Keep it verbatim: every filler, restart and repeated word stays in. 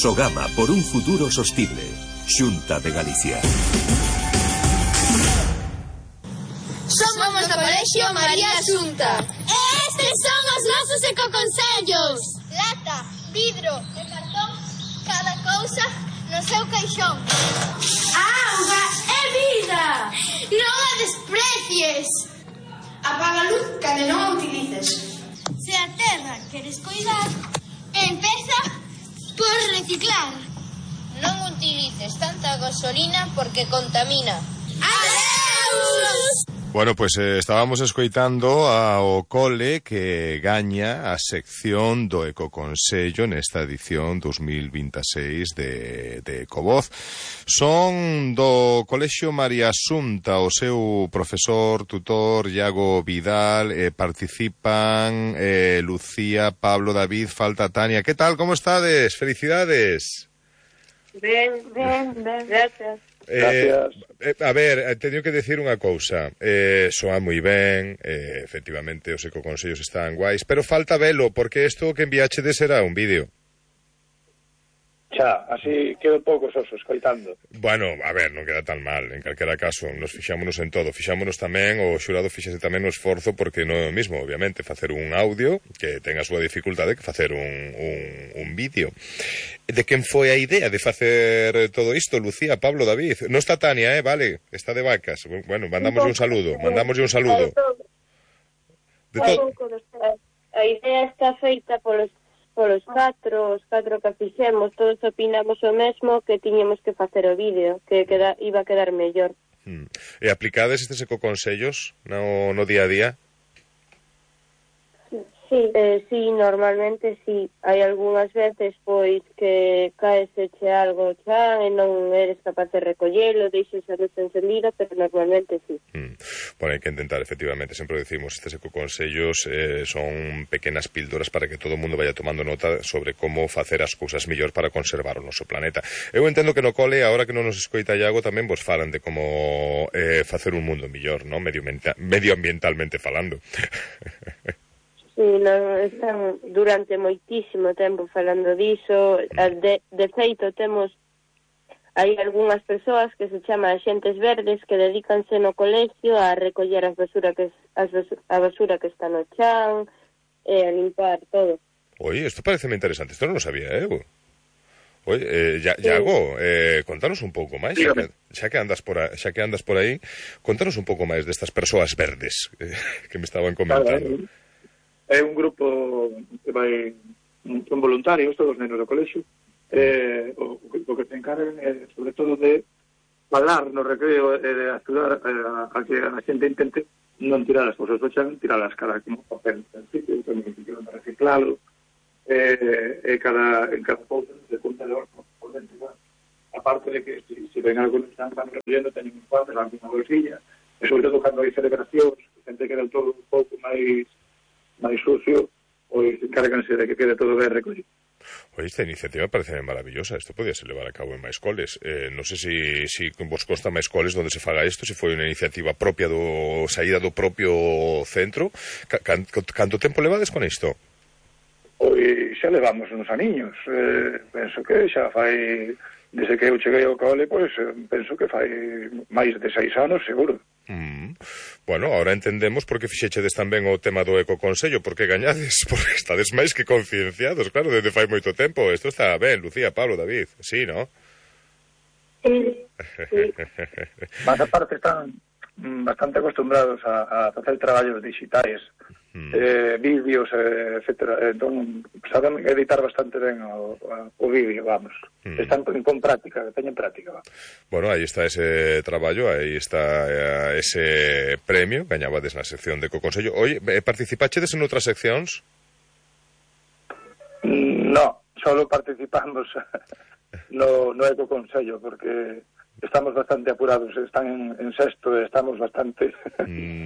Sogama por un futuro sostible. Xunta de Galicia. Somos do Colexio María Asunta. E estes son os nosos ecoconsellos. Lata, vidro e cartón, cada cousa no seu caixón. A auga é vida. Non a desprecies. Apaga a luz cando non a utilices. Se a terra queres coidar, empeza por reciclar. Non utilices tanta gasolina porque contamina. Adeus! Bueno, pues eh, estábamos escoitando ao cole que gaña a sección do Ecoconsello nesta edición dos mil veintiséis de, de Ecovoz. Son do Colexio María Asunta, o seu profesor, tutor, Iago Vidal, eh, participan eh, Lucía, Pablo, David, falta Tania. Que tal, como estades? Felicidades. Ben, ben, ben, gracias. Eh, eh, a ver, teño que decir unha cousa, eh, soa moi ben, eh, efectivamente os ecoconsellos están guais, pero falta velo, porque isto que enviachedes era un vídeo. Xa, así quedo pouco soso escoitando. Bueno, a ver, non queda tan mal, en calquera caso, nos fixámonos en todo, fixámonos tamén, o xurado fixase tamén o esforzo, porque non é o mismo, obviamente, facer un audio, que ten a súa dificultade, que facer un, un, un vídeo. De quen foi a idea de facer todo isto, Lucía, Pablo, David? Non está Tania, eh, vale, está de vacas. Bueno, mandamos un saludo, mandamos un saludo. De todo. A idea está feita polos polos catro, os catro que fixemos, todos opinamos o mesmo, que tiñemos que facer o vídeo, que queda, iba a quedar mellor. Hmm. E aplicades estes ecoconsellos no, no día a día? Sí, eh, sí, normalmente sí. Hai algunhas veces, pois, que caeseche algo xa e non eres capaz de recollelo, deixes a luz encendida, pero normalmente sí. Hmm. Bueno, hai que intentar, efectivamente, sempre decimos, estes ecoconsellos eh, son pequenas píldoras para que todo o mundo vaya tomando nota sobre como facer as cousas mellor para conservar o noso planeta. Eu entendo que no cole, agora que non nos escoita Iago, tamén vos falan de como eh, facer un mundo mellor, ¿no? Medioambientalmente falando. Sí, non, están durante moitísimo tempo falando diso. De, de feito, temos hai algunhas persoas que se chama Axentes Verdes que dedícanse no colegio a recoller as basura que, as basura, a basura que está no chan e a limpar todo. Oi, isto parece moi interesante, isto non lo sabía, eh? Oi, eh, Iago, eh, contanos un pouco máis, xa que, xa que andas por aí, xa que andas por aí, contanos un pouco máis destas persoas verdes eh, que me estaban comentando. É un grupo que vai, son voluntarios, todos os nenos do colexio, eh, o, o que se encargan é, sobre todo, de falar no recreo e de axudar a, a que a xente intente non tirar as cousas do chan, tirar as caras como papel en sitio, tamén que quieran reciclalo, eh, e cada, en cada cousa se conta de orco por dentro, ¿no? Aparte de que se si, si ven algo que están recollendo, teñen un cuantos, alguna bolsilla, e sobre todo cando hai celebracións, xente que era todo un pouco máis máis sucio, pois encárganse de que quede todo ben recollido. Oye, esta iniciativa parece maravillosa. Isto podía ser levar a cabo en máis coles. Eh, non sei se si, si vos consta máis coles onde se faga isto, se foi unha iniciativa propia do saída do propio centro. Can, canto tempo levades con isto? Pois xa levamos uns aniños. Eh, penso que xa fai, desde que eu cheguei ao cole, pois penso que fai máis de seis anos, seguro. Mm. Bueno, ahora entendemos por que fixechedes tamén o tema do ecoconsello, por que gañades, porque estades máis que concienciados, claro, desde fai moito tempo. Isto está ben, Lucía, Pablo, David, sí, ¿no? Sí, sí. Mas aparte están bastante acostumbrados a, a facer traballos digitais, mm. eh, vídeos, eh, etcétera. Entón, saben editar bastante ben o, o vídeo, vamos. Mm. Están con, con práctica, teñen práctica, vamos. Bueno, aí está ese traballo, aí está eh, ese premio, gañabades na sección de Ecoconsello. Oye, participachedes en outras seccións? No, solo participamos no, no Ecoconsello, porque estamos bastante apurados, están en, en sexto, estamos bastante... Mm.